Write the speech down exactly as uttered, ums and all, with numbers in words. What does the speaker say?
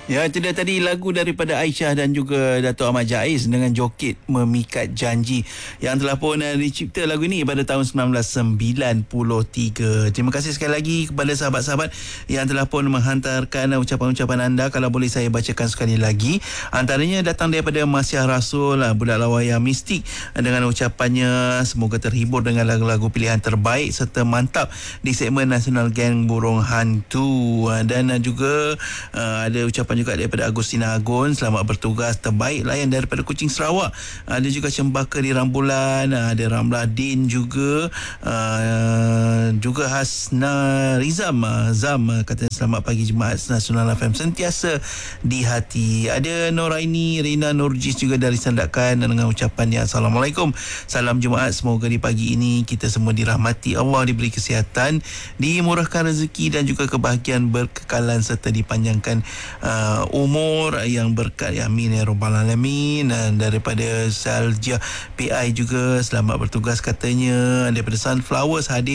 Ya, itu dia tadi lagu daripada Aisyah dan juga Dato' Ahmad Jaiz dengan joget Memikat Janji yang telah pun uh, dicipta lagu ini pada tahun sembilan belas sembilan puluh tiga. Terima kasih sekali lagi kepada sahabat-sahabat yang telah pun menghantarkan ucapan-ucapan anda. Kalau boleh saya bacakan sekali lagi. Antaranya datang daripada Masyiah Rasul, uh, budak lawaya mistik, uh, dengan ucapannya semoga terhibur dengan lagu-lagu pilihan terbaik serta mantap di segmen Nasional Gang Burung Hantu. Uh, dan uh, juga uh, ada ucapan juga daripada Agustina Agun, selamat bertugas, terbaik layan daripada Kuching Sarawak. Ada juga Cempaka di Rambulan, ada Ramlah Din juga, uh, juga Hasna Rizam Zam kata selamat pagi Jemaat Nasional F M sentiasa di hati. Ada Noraini Rina Nurjis juga dari Sandakan dengan ucapannya Assalamualaikum, salam Jumaat, semoga di pagi ini kita semua dirahmati Allah, diberi kesihatan, dimurahkan rezeki dan juga kebahagiaan berkekalan serta dipanjangkan uh, Uh, umur yang berkat, ya amin ya rabbal alamin. Dan daripada Salja P I juga selamat bertugas katanya. Daripada Sunflowers hadir